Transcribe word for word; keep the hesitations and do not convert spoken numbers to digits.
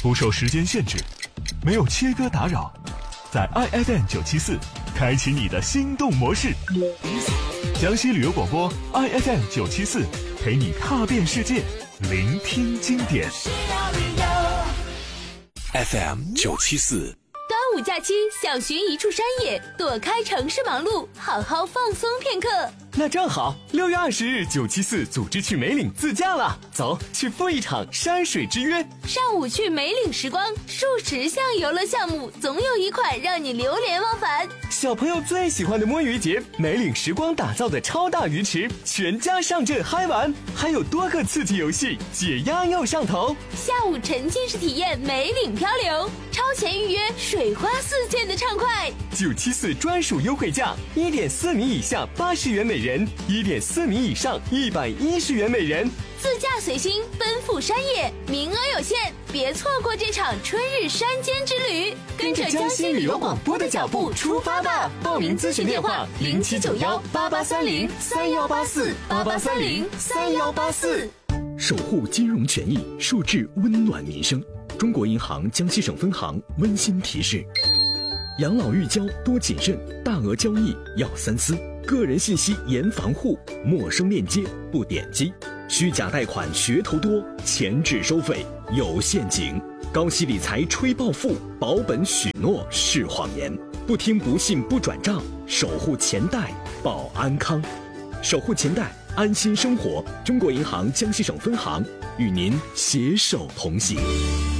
不受时间限制，没有切割打扰，在 I F M 九七四开启你的心动模式。江西旅游广播 I F M 九七四陪你踏遍世界，聆听经典。 F M 九七四。 端午假期想寻一处山野，躲开城市忙碌，好好放松片刻。 那正好，六月二十日，九七四组织去梅岭自驾了，走，去赴一场山水之约。 上午去梅岭时光，数十项游乐项目，总有一款让你流连忘返。 小朋友最喜欢的摸鱼节，梅岭时光打造的超大鱼池，全家上阵嗨玩，还有多个刺激游戏，解压又上头。 下午沉浸式体验梅岭漂流，超前预约，水花四溅的畅快。 九七四专属优惠价，一点四米以下八十元每人，一点四米以上一百一十元每人。 自驾随心，奔赴山野，名额有限，别错过这场春日山间之旅。 跟着江西旅游广播的脚步出发吧！报名咨询电话：零七九幺八八三零三幺八四八八三零三幺八四。 守护金融权益，树质温暖民生。中国银行江西省分行温馨提示：养老预交多谨慎，大额交易要三思，个人信息严防护，陌生链接不点击，虚假贷款噱头多，前置收费有陷阱，高息理财吹暴富，保本许诺是谎言，不听不信不转账，守护钱袋保安康，守护钱袋安心生活。中国银行江西省分行与您携手同行。